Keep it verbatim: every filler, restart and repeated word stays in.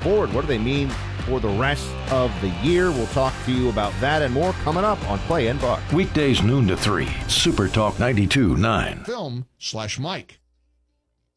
forward? What do they mean for the rest of the year? We'll talk to you about that and more coming up on Clay and Buck. Weekdays noon to three, Super Talk ninety-two point nine. Film slash Mike.